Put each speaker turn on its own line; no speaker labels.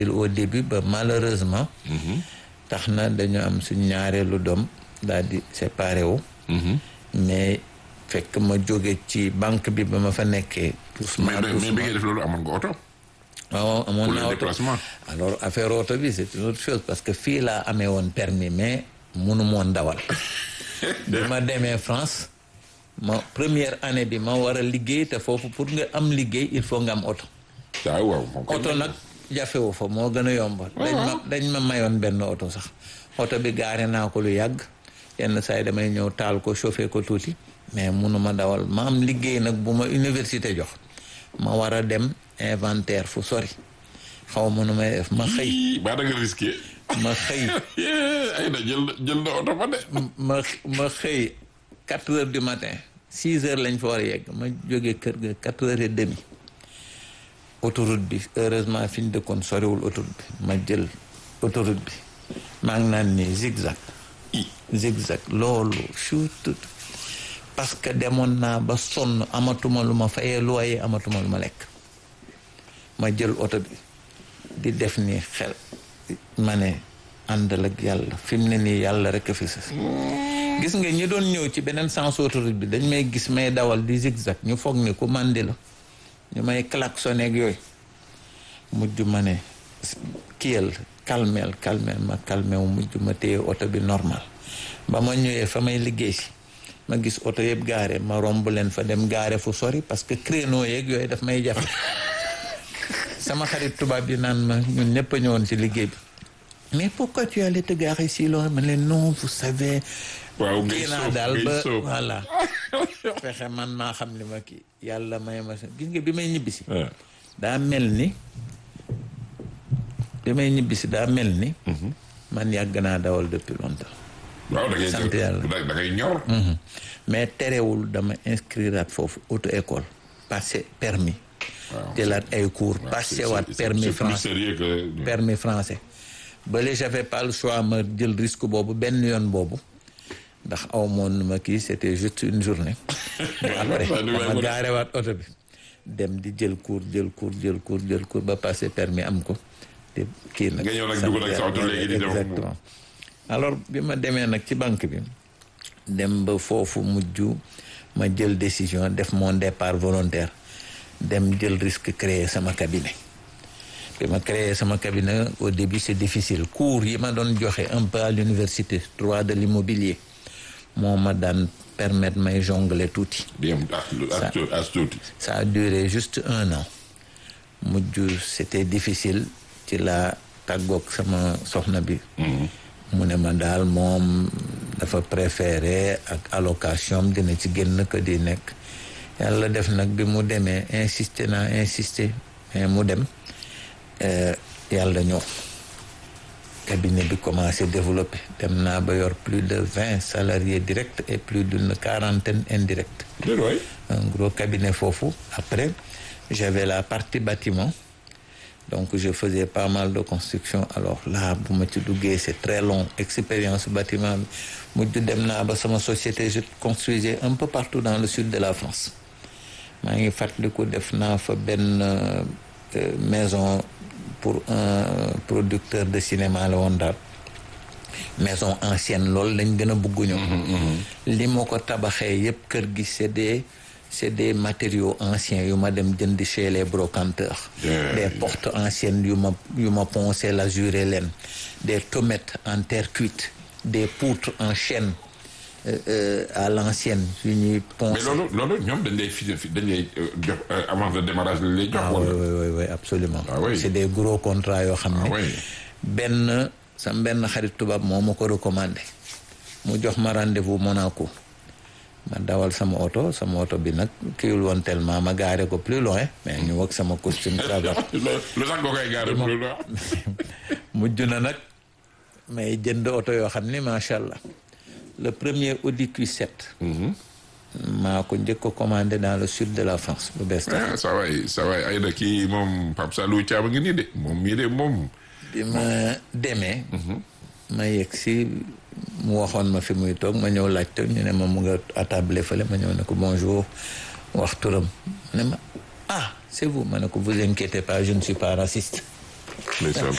au début ba malheureusement tax na dañu am suñ ñaareelu doom daal di séparé wu mais fekk ma jóge ci banque bi ba ma fa nekkee
mais bi ngay def loolu amoon nga oto
waaw amoon naa oto
déplacement
alors affaire oto bi c'est une autre chose parce que fii laa amee woon permis mais munu moon dawal bi ma demee France ma première année bi ma war a liggéey te foofu pour nga am liggéey il faut nga am oto
waaw
oto nag jafewu fa moo gën a yomb dañ ma mayoon benn oto sax oto bi gaare naa ko lu yàgg yenn saa yi damay ñëw taal ko chauffé ko tuuti mais munuma dawal ma am liggéey nag bu ma université jox ma war a dem inventaire fu sori xaw ma nu may def ma xëy
ba da nga risqué
ma xëy
ay na jël na oto ba de
ma xëy 4 heures du matin 6 heures lañ fa war a yegg ma jógee kër ga 4 heures et demi autoroute bi heureusement fi ñu dëkkoon soriwul autoroute bi ma jël autoroute bi maa ngi naan nii zigzag loolu chut parce que demoon naa ba sonn amatuma lu ma fayee loyer amatuma lu ma lekk ma jël oto bi di def nii xel ma ne àndal ak yàlla fi mu ne nii yàlla rek a fi sës gis nga ñi doon ñëw ci beneen sens autoroute bi dañ may gis may dawal di zigzag ñu foog ni ku mandi la ñu may klaxonné ak yooyu mujj ma ne kiyal calmeel ma calmé wu mujj ma téye oto bi normal ba ma ñëwee fa may liggéey si ma gis oto yëpp gaare ma romb leen fa dem gaare fu sori parce que créneau yeeg yooyu daf may jafe sama xarit tubaab bi naan ma ñun ñëpp a ñëwoon ci liggéey bi mais pourquoi tu allais te garer si loin ma ne non vous savez
waaw
kii naa daal ba voilà fexe man maa xam li ma kii yàlla may ma gis nga bi may ñibbisi daa mel ni man yàgg naa dawal depuis longtemps
waaw da ngay
sant yàlla
da ngay ñor
mais terewul dama inscriraat foofu auto école passé permis jëlaat ay cours passé waat permis français bale j'avais pas le choix ma jël risque boobu benn yoon boobu ndax aw moon ma kii c'était juste une journée après dama gaarewaat oto bi dem di jël cours ba passé permis am ko te kii nag
nga ñëw nag dugg nag sa oto léegi di dem
exactement alors bi ma demee nag ci banque bi dem ba foofu mujj ma jël décision def mon départ volontaire dem jël risque créer sama cabinet bi ma créer sama cabinet au début c'est difficile cours yi ma doon joxe un peu à l'université droit de l'immobilier moo ma daan permettre may jongler tuuti ça a duré juste 1 an mujj c'était difficile ci la tàggoog sama soxna bi mu ne ma daal moom dafa préféré ak allocation dina ci génn ko di nekk yàlla def nag bi mu demee insister mais mu dem yàlla ñëw cabinet bi commencé développer dem naa ba yor plus de 20 salariés directs et plus d'une 40aine indirects un gros cabinet foofu après j'avais la partie bâtiment donc je faisais pas mal de construction alors là bu ma ci duggee c'est très long expérience bâtiment bi mujj dem naa ba sama société je construisais un peu partout dans le sud de la France maa ngi fàttaliku def naa fa benn maison pour un producteur de cinéma la woon daal maison ancienne loolu lañ gën a bugg ñoom li ma ko tabaxee yépp kër gi c'est des matériaux anciens yu ma dem jënd chez les brocanteurs des portes anciennes yu ma poncé lasuré leen des tomettes en terre cuite des poutres en chêne à l'ancienne yu ñuy poncé
mais loolu ñoom dañ lay jox avant le démarrage lañ lay jox
oui absolument c'est des gros contrats yoo xam ne benn xarit tubaab moo ma ko recommandé mu jox ma rendez-vous Monaco ma dawal sama oto bi nag kiiwul woon tellement ma gaare ko plus loin mais ñu wag sama costume cravate
lu tax nga koy gaare plus loin
mujj na nag may jënd oto yoo xam ni macha allah le premier Audi Q7 maa ko njëkk ko commandé dans le sud de la France bu bees tax
sa waay ay da kii moom Pape Salou Thiam ngi nii de moom mii de moom
bi ma demee ma yegg si mu waxoon ma fi muy toog ma ñëw laajte ñu ne ma mu nga attablé fële ma ñëw ne ko bonjour wax turam ne ma c'est vous ma ne ko vous inquiétez pas je ne suis pas raciste